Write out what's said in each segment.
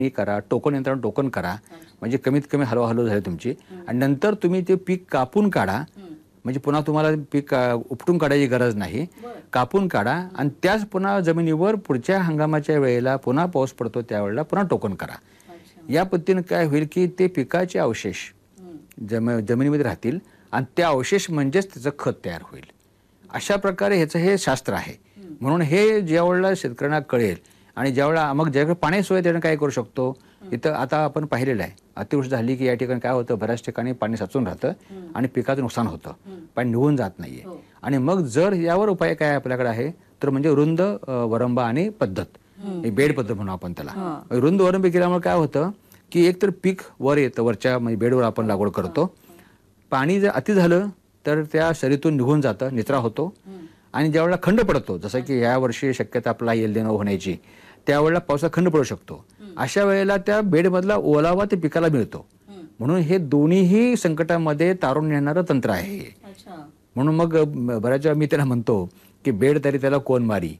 हे करा, टोकन यंत्रावर टोकन करा, म्हणजे कमीत कमी हलवाहलव झाली तुमची. आणि नंतर तुम्ही ते पीक कापून काढा, म्हणजे पुन्हा तुम्हाला पीक उपटून काढायची गरज नाही. कापून काढा आणि त्याच पुन्हा जमिनीवर पुढच्या हंगामाच्या वेळेला पुन्हा पाऊस पडतो त्यावेळेला पुन्हा टोकन करा. या पद्धतीने काय होईल की ते पिकाचे अवशेष जमिनीमध्ये राहतील आणि त्या अवशेष म्हणजेच त्याचं खत तयार होईल. अशा प्रकारे ह्याचं हे शास्त्र आहे. म्हणून हे ज्यावेळेला शेतकऱ्यांना कळेल आणि ज्यावेळेला मग ज्याकडे पाणी सोय त्याने काय करू शकतो. इथं आता आपण पाहिलेलं आहे, अतिवृष्टी झाली की या ठिकाणी काय होतं, बऱ्याच ठिकाणी पाणी साचून राहतं आणि पिकाचं नुकसान होतं, पाणी निघून जात नाहीये. आणि मग जर यावर उपाय काय आपल्याकडे आहे तर म्हणजे रुंद वरंबा आणि पद्धत, बेड पद्धत म्हणू आपण त्याला. रुंद वरंबी केल्यामुळे काय होतं की एकतर पीक वर येतं, वरच्या म्हणजे बेडवर आपण लागवड करतो. पाणी जर अति झालं तर त्या शरीरातून निघून जातं, निचरा होतो. आणि ज्यावेळेला खंड पडतो, जसं की या वर्षी शक्यता आपला येल देणं होण्याची, त्यावेळेला पावसाचा खंड पडू शकतो. अशा वेळेला त्या बेडमधला ओलावा ते पिकाला मिळतो. म्हणून हे दोन्हीही संकटामध्ये तारून नेणारं तंत्र आहे. म्हणून मग बऱ्याच वेळा मी त्याला म्हणतो की बेड तरी त्याला कोण मारी,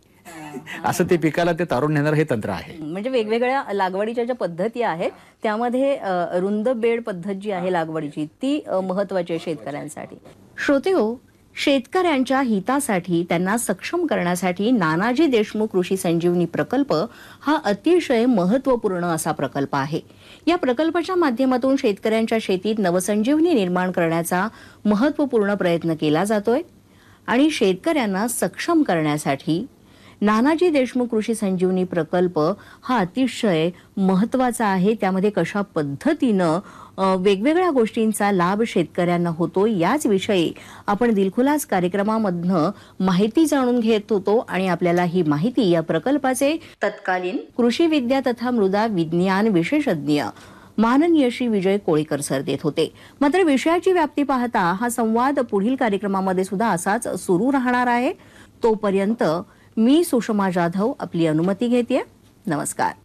असं ते पिकाला ते तारून नेणारं हे तंत्र आहे. म्हणजे वेगवेगळ्या लागवडीच्या ज्या पद्धती आहेत त्यामध्ये रुंद बेड पद्धत जी आहे लागवडीची ती महत्त्वाची आहे शेतकऱ्यांसाठी. श्रोतेहो, शेतकऱ्यांच्या हितासाठी त्यांना सक्षम करण्यासाठी नानाजी देशमुख कृषी संजीवनी प्रकल्प हा अतिशय महत्त्वपूर्ण असा प्रकल्प आहे. या प्रकल्पाच्या माध्यमातून शेतकऱ्यांच्या शेतीत नवसंजीवनी निर्माण करण्याचा महत्त्वपूर्ण प्रयत्न केला जातोय आणि शेतकऱ्यांना सक्षम करण्यासाठी नानाजी देशमुख कृषी संजीवनी प्रकल्प हा अतिशय महत्त्वाचा आहे. त्यामध्ये कशा पद्धतीनं वेगवेगळ्या गोष्टींचा लाभ शेतकऱ्यांना होतो याच विषयी आपण दिलखुलास कार्यक्रमामधनं माहिती जाणून घेत होतो आणि आपल्याला ही माहिती या प्रकल्पाचे तत्कालीन कृषी विद्या तथा मृदा विज्ञान विशेषज्ञ माननीय श्री विजय कोळीकर सर देत होते. मात्र विषयाची व्याप्ती पाहता हा संवाद पुढील कार्यक्रमामध्ये सुद्धा असाच सुरू राहणार आहे. तोपर्यंत मी सुषमा जाधव आपली अनुमती घेते. नमस्कार.